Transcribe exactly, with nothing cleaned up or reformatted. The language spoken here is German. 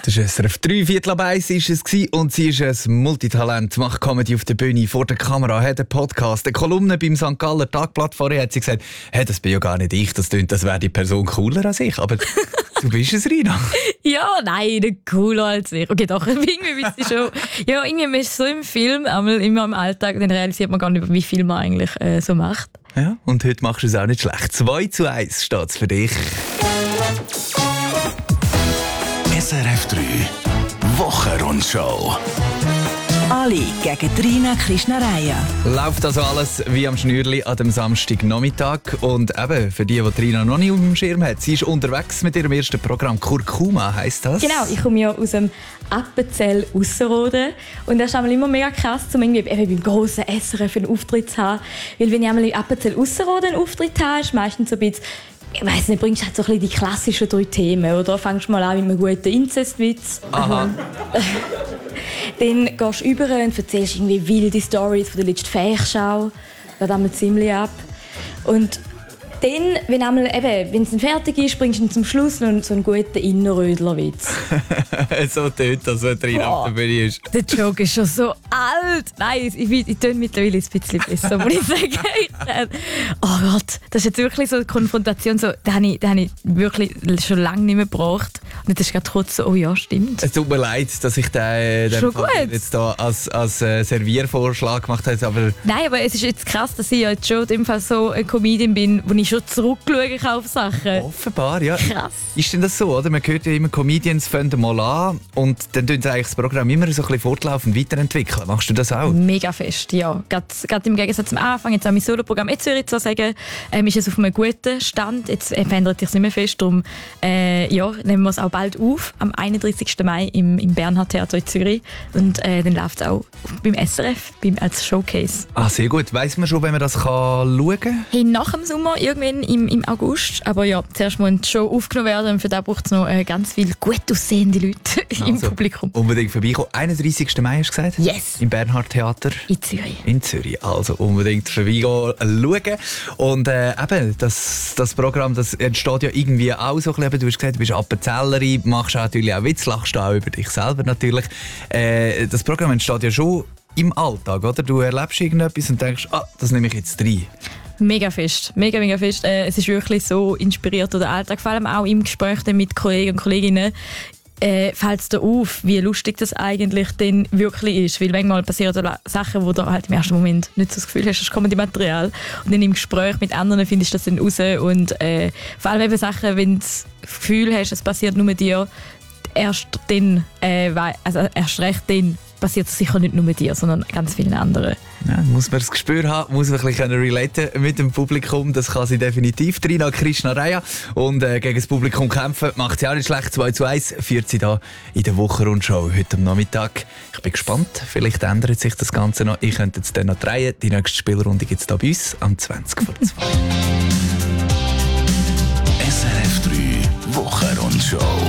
Das ist S R F drei, Viertel ab eins ist es gewesen, und sie ist ein Multitalent, macht Comedy auf der Bühne, vor der Kamera, hat einen Podcast, eine Kolumne beim Sankt Galler Tagblatt. Vorher hat sie gesagt, hey, das bin ja gar nicht ich, das klingt, das wäre die Person cooler als ich. Aber du bist es, Rina. Ja, nein, nicht cooler als ich. Okay, doch, irgendwie bist du schon. Ja, irgendwie man ist so im Film, einmal immer im Alltag, dann realisiert man gar nicht, wie viel man eigentlich äh, so macht. Ja, und heute machst du es auch nicht schlecht. zwei zu eins steht es für dich. S R F drei Wochenrundschau. Ali gegen Rina Krishnareia. Läuft also alles wie am Schnürli an dem Samstagnachmittag. Und eben, für die, die Rina noch nicht auf dem Schirm hat, sie ist unterwegs mit ihrem ersten Programm. Kurkuma heisst das. Genau, ich komme ja aus dem Appenzell Ausserrhoden. Und das ist einmal immer mega krass, um irgendwie eben beim grossen S R F einen Auftritt zu haben. Weil wenn ich einmal in Appenzell Ausserrhoden einen Auftritt habe, ist meistens so ein bisschen, ich weiss nicht, bringst du halt so ein bisschen die klassischen drei Themen, oder? Fängst du mal an mit einem guten Inzestwitz. Aha. Dann gehst du über und erzählst irgendwie wilde Storys von der letzten Fächschau. Das geht einmal ziemlich ab. Und dann, wenn einmal, eben, wenn es dann fertig ist, bringst du dann zum Schluss noch so einen guten Innerrödlerwitz. So tönt das, wenn Rina auf der Bühne ist. Der Joke ist schon so alt. Nein, ich, ich, ich töne mittlerweile ein bisschen besser, muss ich sagen. Oh Gott, das ist jetzt wirklich so eine Konfrontation. So, da habe ich, da habe ich wirklich schon lange nicht mehr gebraucht. Und jetzt ist gerade kurz so, oh ja, stimmt. Es tut mir leid, dass ich den, den Fall jetzt da als, als äh, Serviervorschlag gemacht habe. Aber Nein, aber es ist jetzt krass, dass ich ja jetzt schon in dem Fall so eine Comedian bin, wo ich schon zurückschauen kann auf Sachen. Offenbar, ja. Krass. Ist denn das so, oder? Man hört ja immer, Comedians fangen mal an und dann tun sie eigentlich das Programm immer so ein bisschen fortlaufend weiterentwickeln. Machst du das auch? Mega fest, ja. Gerade im Gegensatz zum Anfang, jetzt auch mein Soloprogramm, jetzt würde ich so sagen, ähm, ist es auf einem guten Stand. Jetzt äh, verändert sich es nicht mehr fest, darum äh, ja, nehmen wir es auch bald auf, am einunddreißigsten Mai im, im Bernhard Theater in Zürich. Und äh, dann läuft es auch beim S R F beim, als Showcase. Ah, sehr gut. Weiss man schon, wenn man das kann schauen kann? Hey, nach dem Sommer, irgendwann im, im August. Aber ja, zuerst muss die Show aufgenommen werden und für das braucht es noch äh, ganz viele gut aussehende Leute im Also, Publikum. Unbedingt vorbeikommen. einunddreißigsten Mai hast du gesagt? Yes. Im Bernhard Theater? In Zürich. In Zürich. Also unbedingt vorbeigehen, schauen. Und äh, eben, das, das Programm das entsteht ja irgendwie auch so ein bisschen. Du hast gesagt, du bist Appenzellerin, machst auch natürlich auch Witz, lachst auch über dich selber natürlich. Äh, das Programm entsteht ja schon im Alltag, oder? Du erlebst irgendetwas und denkst, ah, das nehme ich jetzt rein. Mega fest, mega, mega fest. Äh, es ist wirklich so inspiriert durch den Alltag, vor allem auch im Gespräch mit Kollegen und Kolleginnen. Äh, fällt es dir auf, wie lustig das eigentlich denn wirklich ist. Weil manchmal passieren da Sachen, wo du halt im ersten Moment nicht so das Gefühl hast, das kommt Material. Und dann im Gespräch mit anderen findest du das dann raus. Und äh, vor allem eben Sachen, wenn du das Gefühl hast, es passiert nur mit dir, erst dann, äh, also erst recht dann, passiert es sicher nicht nur mit dir, sondern ganz vielen anderen. Ja, muss man das Gespür haben, muss man ein bisschen relaten mit dem Publikum. Das kann sie definitiv. Rina Krishnareia. Und äh, gegen das Publikum kämpfen macht sie auch nicht schlecht. zwei zu eins führt sie da in der Wochenrundschau heute am Nachmittag. Ich bin gespannt. Vielleicht ändert sich das Ganze noch. Ich könnte jetzt dann noch drehen. Die nächste Spielrunde gibt es hier bei uns am zwanzig vor zwei. S R F drei Wochenrundschau.